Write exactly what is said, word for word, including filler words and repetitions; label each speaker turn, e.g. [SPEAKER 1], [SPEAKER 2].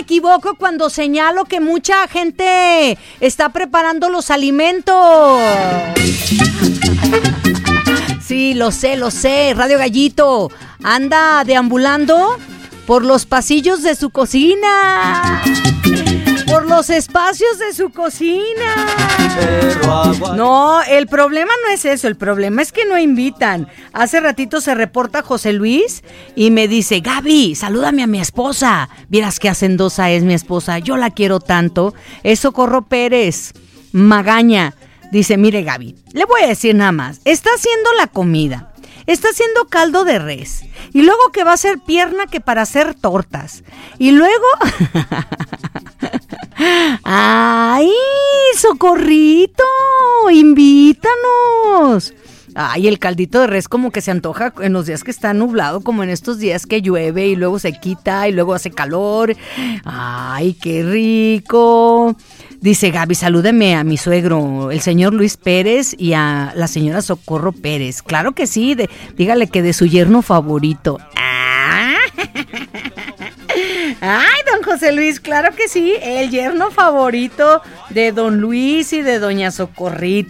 [SPEAKER 1] equivoco cuando señalo que mucha gente está preparando los alimentos. Sí, lo sé, lo sé. Radio Gallito anda deambulando por los pasillos de su cocina, por los espacios de su cocina. No, el problema no es eso, el problema es que no invitan. Hace ratito se reporta José Luis y me dice: Gaby, salúdame a mi esposa. Vieras qué hacendosa es mi esposa, yo la quiero tanto. Es Socorro Pérez Magaña. Dice: mire, Gaby, le voy a decir nada más, está haciendo la comida, está haciendo caldo de res, y luego que va a hacer pierna que para hacer tortas, y luego... ¡Ay, Socorrito! ¡Invítanos! Ay, el caldito de res como que se antoja en los días que está nublado, como en estos días que llueve y luego se quita y luego hace calor. ¡Ay, qué rico! Dice Gaby, salúdeme a mi suegro, el señor Luis Pérez, y a la señora Socorro Pérez. Claro que sí, de, dígale que de su yerno favorito. ¡Ah! Ay, don José Luis, claro que sí, el yerno favorito de don Luis y de doña Socorrito.